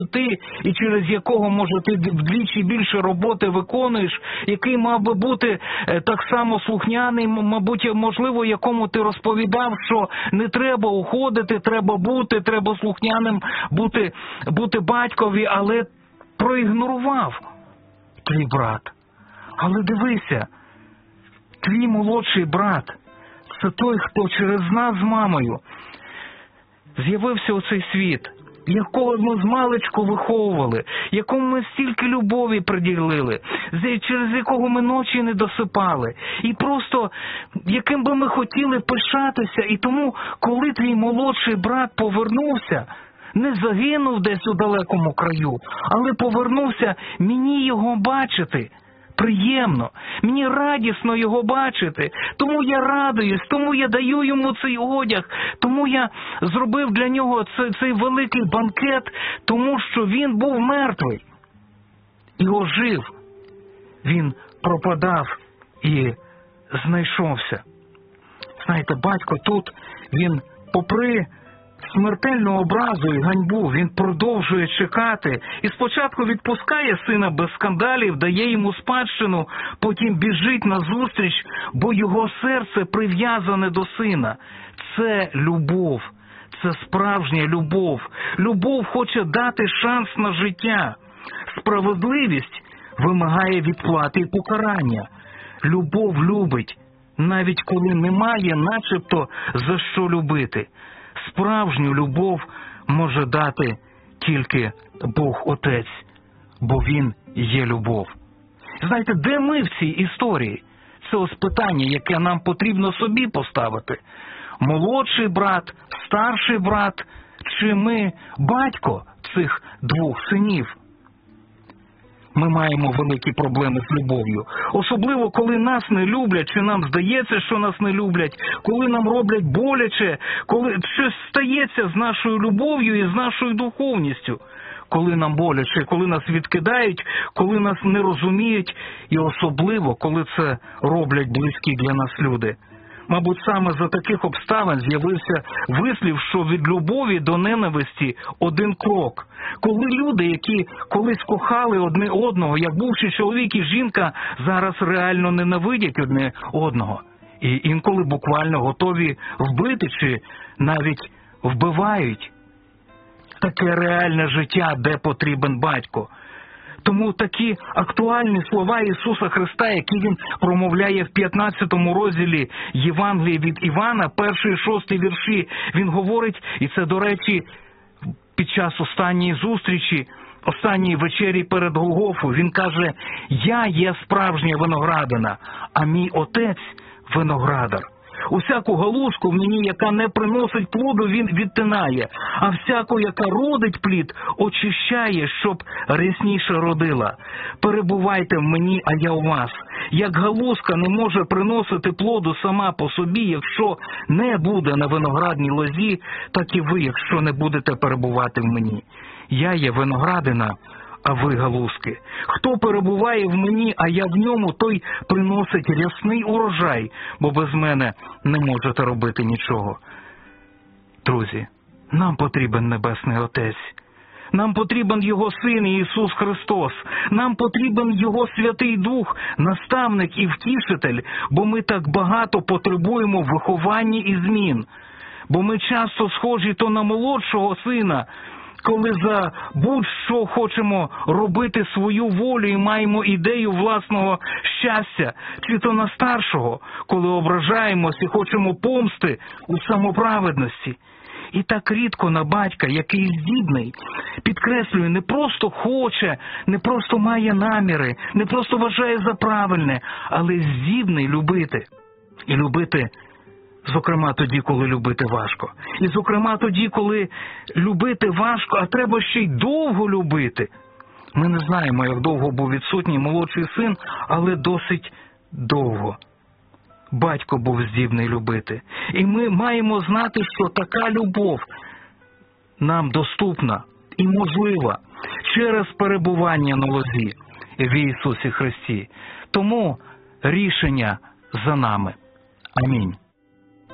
ти, і через якого, може, ти вдвічі більше роботи виконуєш, який мав би бути так само слухняний, мабуть, можливо, якому ти розповідав, що не треба уходити, треба слухняним, бути батькові, але проігнорував твій брат. Але дивися, твій молодший брат – це той, хто через нас з мамою з'явився у цей світ, якого ми змалечку виховували, якому ми стільки любові приділили, через якого ми ночі не досипали, і просто яким би ми хотіли пишатися. І тому, коли твій молодший брат повернувся, не загинув десь у далекому краю, але повернувся, мені його бачити приємно, мені радісно його бачити, тому я радуюсь, тому я даю йому цей одяг, тому я зробив для нього цей великий банкет, тому що він був мертвий і ожив, він пропадав і знайшовся. Знаєте, батько тут, він попри смертельну образу і ганьбу, він продовжує чекати і спочатку відпускає сина без скандалів, дає йому спадщину, потім біжить назустріч, бо його серце прив'язане до сина. Це любов, це справжня любов. Любов хоче дати шанс на життя. Справедливість вимагає відплати і покарання. Любов любить, навіть коли немає начебто за що любити. Справжню любов може дати тільки Бог Отець, бо Він є любов. Знаєте, де ми в цій історії? Це ось питання, яке нам потрібно собі поставити. Молодший брат, старший брат, чи ми батько цих двох синів? Ми маємо великі проблеми з любов'ю. Особливо, коли нас не люблять, чи нам здається, що нас не люблять, коли нам роблять боляче, коли щось стається з нашою любов'ю і з нашою духовністю. Коли нам боляче, коли нас відкидають, коли нас не розуміють, і особливо, коли це роблять близькі для нас люди. Мабуть, саме за таких обставин з'явився вислів, що від любові до ненависті один крок. Коли люди, які колись кохали одне одного, як бувший чоловік і жінка, зараз реально ненавидять одне одного. І інколи буквально готові вбити чи навіть вбивають. Таке реальне життя, де потрібен батько. Тому такі актуальні слова Ісуса Христа, які Він промовляє в 15 розділі Євангелії від Івана, 1-6 вірші, Він говорить, і це, до речі, під час останньої зустрічі, останньої вечері перед Голгофою, Він каже: «Я є справжня виноградина, а мій Отець – виноградар. Усяку галузку в мені, яка не приносить плоду, він відтинає, а всяку, яка родить плід, очищає, щоб рясніше родила. Перебувайте в мені, а я у вас. Як галузка не може приносити плоду сама по собі, якщо не буде на виноградній лозі, так і ви, якщо не будете перебувати в мені. Я є виноградина, а ви галузки. Хто перебуває в мені, а я в ньому, той приносить рясний урожай, бо без мене не можете робити нічого». Друзі, нам потрібен Небесний Отець. Нам потрібен Його Син Ісус Христос. Нам потрібен Його Святий Дух, наставник і втішитель, бо ми так багато потребуємо в вихованні і змін. Бо ми часто схожі то на молодшого сина, коли за будь-що хочемо робити свою волю і маємо ідею власного щастя, чи то на старшого, коли ображаємось і хочемо помсти у самоправедності. І так рідко на батька, який здібний, підкреслюю, не просто хоче, не просто має наміри, не просто вважає за правильне, але здібний любити. І любити, зокрема, тоді, коли любити важко. І, зокрема, тоді, коли любити важко, а треба ще й довго любити. Ми не знаємо, як довго був відсутній молодший син, але досить довго. Батько був здібний любити. І ми маємо знати, що така любов нам доступна і можлива через перебування на лозі в Ісусі Христі. Тому рішення за нами. Амінь.